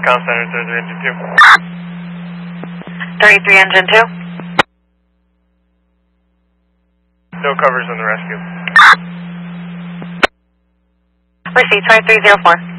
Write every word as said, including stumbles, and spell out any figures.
Call center, thirty-three engine two. thirty-three engine two. No covers on the rescue. Receipt twenty-three zero four.